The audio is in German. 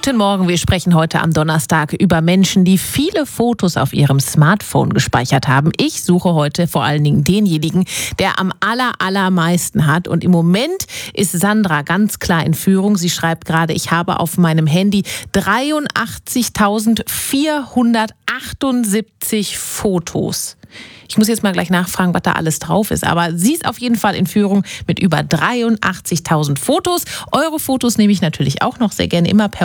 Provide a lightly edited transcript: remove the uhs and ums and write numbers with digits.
Guten Morgen, wir sprechen heute am Donnerstag über Menschen, die viele Fotos auf ihrem Smartphone gespeichert haben. Ich suche heute vor allen Dingen denjenigen, der am allermeisten hat. Und im Moment ist Sandra ganz klar in Führung. Sie schreibt gerade, ich habe auf meinem Handy 83.478 Fotos. Ich muss jetzt mal gleich nachfragen, was da alles drauf ist. Aber sie ist auf jeden Fall in Führung mit über 83.000 Fotos. Eure Fotos nehme ich natürlich auch noch sehr gerne immer per